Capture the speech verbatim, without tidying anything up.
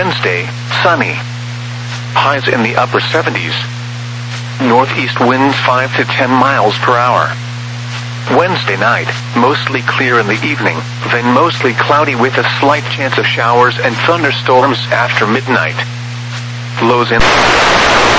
Wednesday, sunny. Highs in the upper seventies. Northeast winds five to ten miles per hour. Wednesday night, mostly clear in the evening, then mostly cloudy with a slight chance of showers and thunderstorms after midnight. Lows in